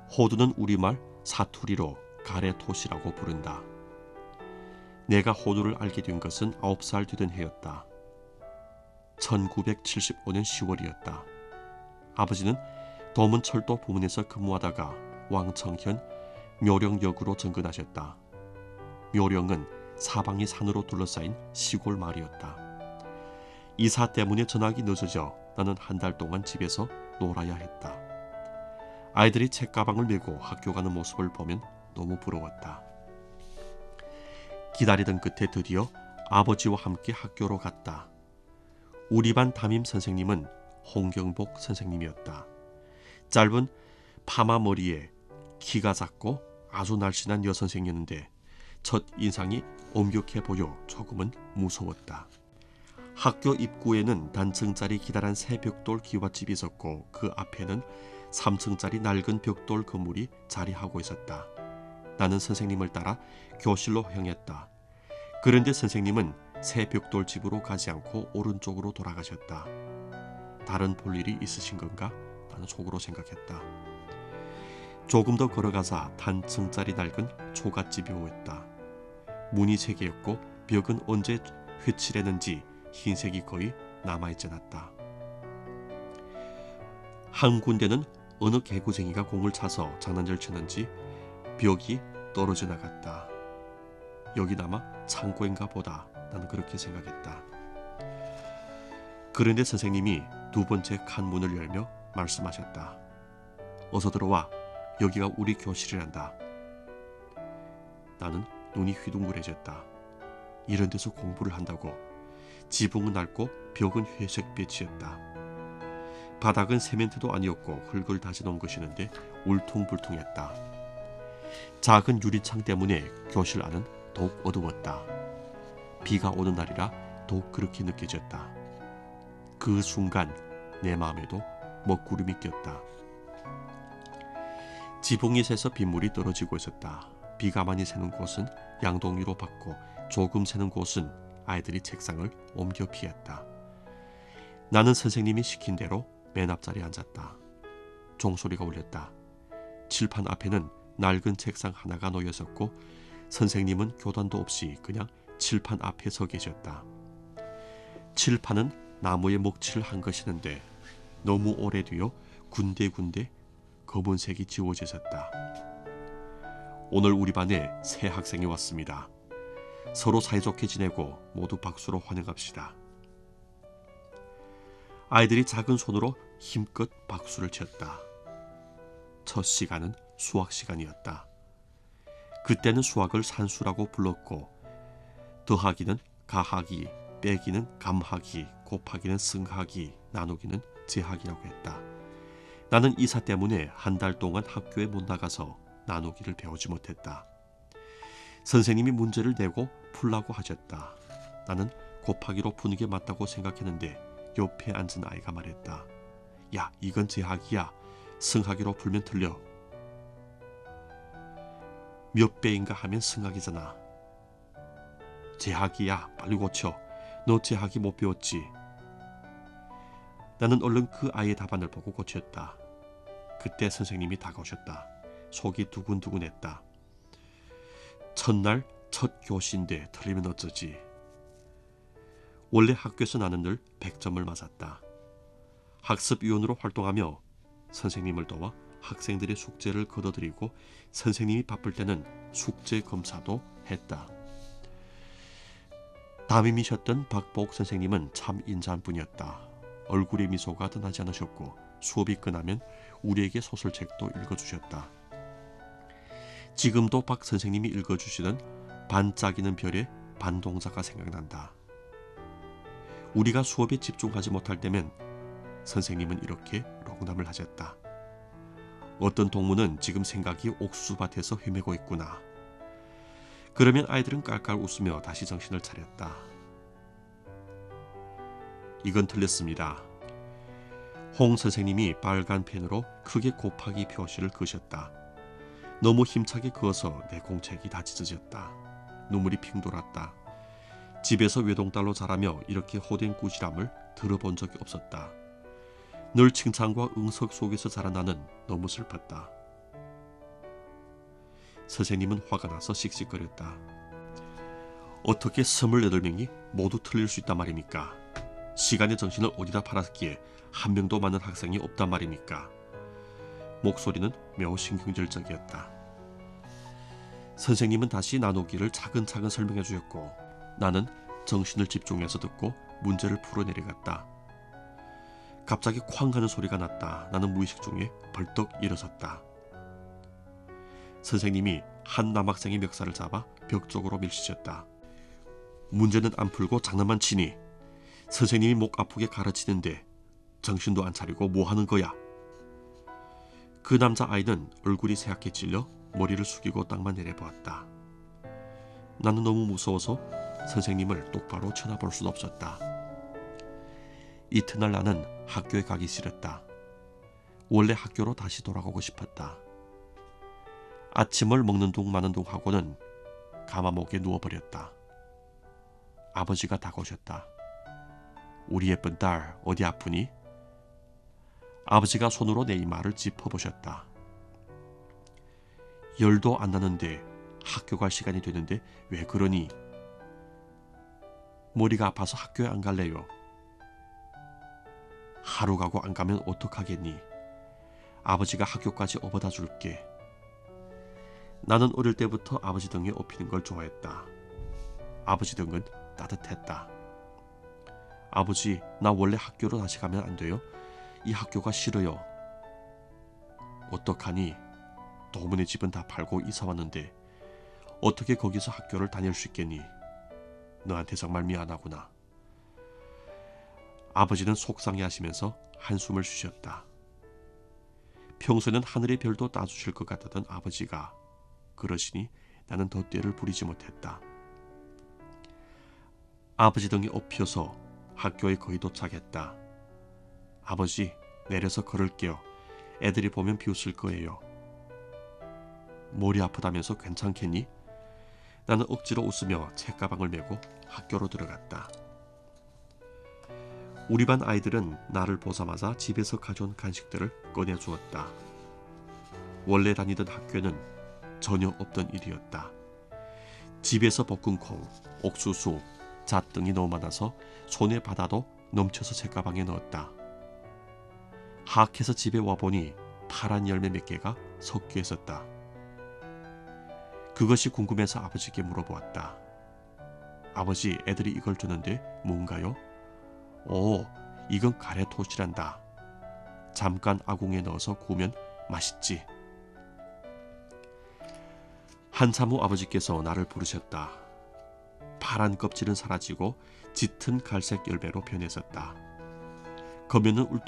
호두는 우리말 사투리로 가래토시라고 부른다. 내가 호두를 알게 된 것은 9살 되던 해였다. 1975년 10월이었다. 아버지는 도문철도 부문에서 근무하다가 왕청현 묘령역으로 전근하셨다. 묘령은 사방이 산으로 둘러싸인 시골 마을이었다. 이사 때문에 전학이 늦어져 나는 한 달 동안 집에서 놀아야 했다. 아이들이 책가방을 메고 학교 가는 모습을 보면 너무 부러웠다. 기다리던 끝에 드디어 아버지와 함께 학교로 갔다. 우리 반 담임 선생님은 홍경복 선생님이었다. 짧은 파마 머리에 키가 작고 아주 날씬한 여선생이었는데 첫 인상이 엄격해 보여 조금은 무서웠다. 학교 입구에는 단층짜리 기다란 새 벽돌 기와집이 있었고 그 앞에는 3층짜리 낡은 벽돌 건물이 자리하고 있었다. 나는 선생님을 따라 교실로 향했다. 그런데 선생님은 새 벽돌 집으로 가지 않고 오른쪽으로 돌아가셨다. 다른 볼 일이 있으신 건가? 나는 속으로 생각했다. 조금 더 걸어가자 단층짜리 낡은 초가집이 보였다. 문이 3개였고 벽은 언제 회칠했는지 흰색이 거의 남아있지 않았다. 한 군데는 어느 개구쟁이가 공을 차서 장난질 쳤는지 벽이 떨어져 나갔다. 여기나마 창고인가 보다. 나는 그렇게 생각했다. 그런데 선생님이 2번째 칸 문을 열며 말씀하셨다. 어서 들어와. 여기가 우리 교실이란다. 나는 눈이 휘둥그레졌다. 이런 데서 공부를 한다고. 지붕은 낡고 벽은 회색 빛이었다. 바닥은 세멘트도 아니었고 흙을 다져놓은 것이었는데 울퉁불퉁했다. 작은 유리창 때문에 교실 안은 더욱 어두웠다. 비가 오는 날이라 더욱 그렇게 느껴졌다. 그 순간 내 마음에도 먹구름이 꼈다. 지붕이 새서 빗물이 떨어지고 있었다. 비가 많이 새는 곳은 양동이로 받고 조금 새는 곳은 아이들이 책상을 옮겨 피했다. 나는 선생님이 시킨 대로 맨 앞자리에 앉았다. 종소리가 울렸다. 칠판 앞에는 낡은 책상 하나가 놓여 있었고 선생님은 교단도 없이 그냥 칠판 앞에 서 계셨다. 칠판은 나무에 목칠을 한 것이었는데 너무 오래되어 군데군데 검은색이 지워져 있었다. 오늘 우리 반에 새 학생이 왔습니다. 서로 사이좋게 지내고 모두 박수로 환영합시다. 아이들이 작은 손으로 힘껏 박수를 쳤다. 첫 시간은 수학 시간이었다. 그때는 수학을 산수라고 불렀고 더하기는 가하기, 빼기는 감하기, 곱하기는 승하기, 나누기는 제하기라고 했다. 나는 이사 때문에 한 달 동안 학교에 못 나가서 나누기를 배우지 못했다. 선생님이 문제를 내고 풀라고 하셨다. 나는 곱하기로 푸는 게 맞다고 생각했는데 옆에 앉은 아이가 말했다. 야, 이건 제하기야. 승하기로 풀면 틀려. 몇 배인가 하면 승하기잖아. 제하기야. 빨리 고쳐. 너 제하기 못 배웠지? 나는 얼른 그 아이의 답안을 보고 고쳤다. 그때 선생님이 다가오셨다. 속이 두근두근했다. 첫날 첫 교시인데 틀리면 어쩌지. 원래 학교에서 나는 늘 100점을 맞았다. 학습위원으로 활동하며 선생님을 도와 학생들의 숙제를 거둬들이고 선생님이 바쁠 때는 숙제 검사도 했다. 담임이셨던 박보옥 선생님은 참 인자한 분이었다. 얼굴에 미소가 드나지 않으셨고 수업이 끝나면 우리에게 소설책도 읽어주셨다. 지금도 박 선생님이 읽어주시던 반짝이는 별의 반동자가 생각난다. 우리가 수업에 집중하지 못할 때면 선생님은 이렇게 농담을 하셨다. 어떤 동무는 지금 생각이 옥수수밭에서 헤매고 있구나. 그러면 아이들은 깔깔 웃으며 다시 정신을 차렸다. 이건 틀렸습니다. 홍 선생님이 빨간 펜으로 크게 곱하기 표시를 그으셨다. 너무 힘차게 그어서 내 공책이 다 찢어졌다. 눈물이 핑 돌았다. 집에서 외동딸로 자라며 이렇게 호된 꾸지람을 들어본 적이 없었다. 늘 칭찬과 응석 속에서 자란 나는 너무 슬펐다. 선생님은 화가 나서 씩씩거렸다. 어떻게 28명이 모두 틀릴 수 있단 말입니까? 시간의 정신을 어디다 팔았기에 한 명도 맞는 학생이 없단 말입니까? 목소리는 매우 신경질적이었다. 선생님은 다시 나누기를 차근차근 설명해 주었고 나는 정신을 집중해서 듣고 문제를 풀어내려갔다. 갑자기 쾅 하는 소리가 났다. 나는 무의식 중에 벌떡 일어섰다. 선생님이 한 남학생의 멱살을 잡아 벽 쪽으로 밀치셨다. 문제는 안 풀고 장난만 치니 선생님이 목 아프게 가르치는데 정신도 안 차리고 뭐 하는 거야? 그 남자아이는 얼굴이 새하얗게 찔려 머리를 숙이고 땅만 내려보았다. 나는 너무 무서워서 선생님을 똑바로 쳐다볼 수도 없었다. 이튿날 나는 학교에 가기 싫었다. 원래 학교로 다시 돌아가고 싶었다. 아침을 먹는 둥 마는 둥 하고는 가마목에 누워버렸다. 아버지가 다가오셨다. 우리 예쁜 딸 어디 아프니? 아버지가 손으로 내 이마를 짚어보셨다. 열도 안 나는데 학교 갈 시간이 되는데 왜 그러니? 머리가 아파서 학교에 안 갈래요. 하루 가고 안 가면 어떡하겠니? 아버지가 학교까지 업어다 줄게. 나는 어릴 때부터 아버지 등에 업히는 걸 좋아했다. 아버지 등은 따뜻했다. 아버지, 나 원래 학교로 다시 가면 안 돼요? 이 학교가 싫어요. 어떡하니? 도문의 집은 다 팔고 이사 왔는데 어떻게 거기서 학교를 다닐 수 있겠니? 너한테 정말 미안하구나. 아버지는 속상해하시면서 한숨을 쉬셨다. 평소에는 하늘의 별도 따주실 것 같았던 아버지가 그러시니 나는 더 떼를 부리지 못했다. 아버지 등에 업혀서 학교에 거의 도착했다. 아버지, 내려서 걸을게요. 애들이 보면 비웃을 거예요. 머리 아프다면서 괜찮겠니? 나는 억지로 웃으며 책가방을 메고 학교로 들어갔다. 우리 반 아이들은 나를 보자마자 집에서 가져온 간식들을 꺼내주었다. 원래 다니던 학교는 전혀 없던 일이었다. 집에서 볶은 콩, 옥수수, 잣 등이 너무 많아서 손에 받아도 넘쳐서 책가방에 넣었다. 하악해서 집에 와보니 파란 열매 몇 개가 섞여 있었다. 그것이 궁금해서 아버지께 물어보았다. 아버지, 애들이 이걸 주는데 뭔가요? 오, 이건 가래토시란다. 잠깐 아궁이에 넣어서 구우면 맛있지. 한참 후 아버지께서 나를 부르셨다. 파란 껍질은 사라지고 짙은 갈색 열매로 변했었다. 겉면은